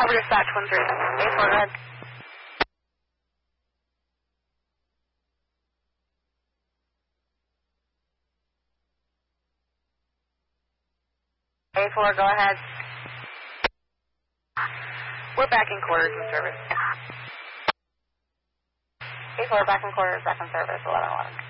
Over dispatch 1-3. A4, go ahead. A4, go ahead. We're back in quarters in service. A4, back in quarters, back in service, 11-11.